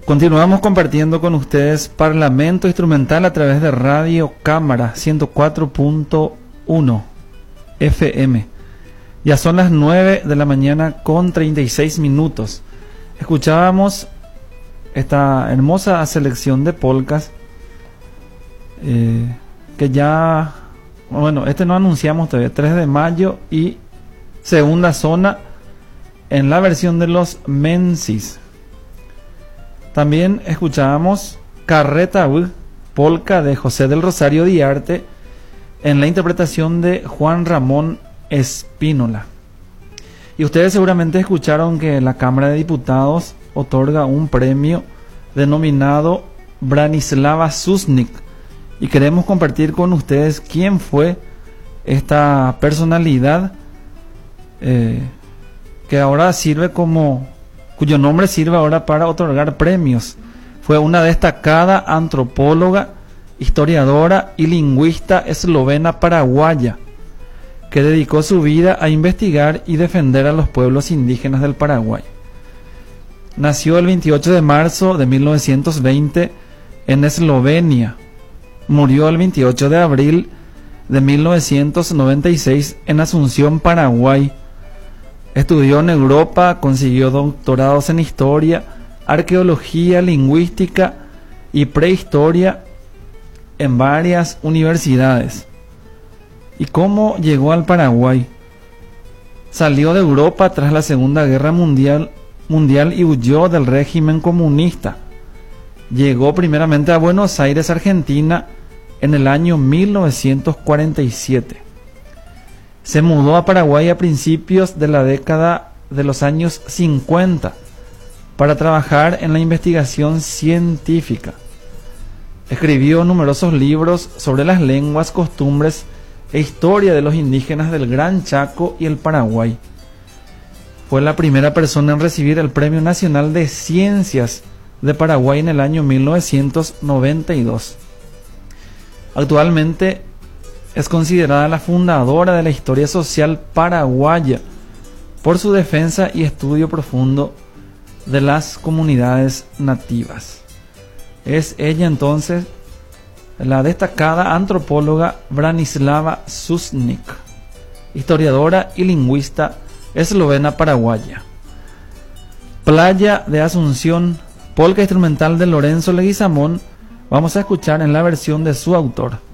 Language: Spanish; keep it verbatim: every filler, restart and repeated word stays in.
Continuamos compartiendo con ustedes Parlamento Instrumental a través de Radio Cámara ciento cuatro punto uno F M. Ya son las nueve de la mañana con treinta y seis minutos. Escuchábamos esta hermosa selección de polcas eh, que ya, bueno, este no anunciamos todavía, tres de mayo y segunda zona en la versión de los Mensis. También escuchábamos Carreta U, polca de José del Rosario Diarte, en la interpretación de Juan Ramón Espínola. Y ustedes seguramente escucharon que la Cámara de Diputados otorga un premio denominado Branislava Susnik, y queremos compartir con ustedes quién fue esta personalidad eh, que ahora sirve como cuyo nombre sirve ahora para otorgar premios. Fue una destacada antropóloga, historiadora y lingüista eslovena paraguaya que dedicó su vida a investigar y defender a los pueblos indígenas del Paraguay. Nació el veintiocho de marzo de mil novecientos veinte en Eslovenia. Murió el veintiocho de abril de mil novecientos noventa y seis en Asunción, Paraguay. Estudió en Europa, consiguió doctorados en historia, arqueología, lingüística y prehistoria en varias universidades. ¿Y cómo llegó al Paraguay? Salió de Europa tras la Segunda Guerra Mundial, mundial y huyó del régimen comunista. Llegó primeramente a Buenos Aires, Argentina, en el año mil novecientos cuarenta y siete. Se mudó a Paraguay a principios de la década de los años cincuenta para trabajar en la investigación científica. Escribió numerosos libros sobre las lenguas, costumbres e historia de los indígenas del Gran Chaco y el Paraguay. Fue la primera persona en recibir el Premio Nacional de Ciencias de Paraguay en el año mil novecientos noventa y dos. Actualmente es considerada la fundadora de la historia social paraguaya por su defensa y estudio profundo de las comunidades nativas. Es ella entonces la destacada antropóloga Branislava Susnik, historiadora y lingüista eslovena paraguaya. Playa de Asunción, polca instrumental de Lorenzo Leguizamón, vamos a escuchar en la versión de su autor.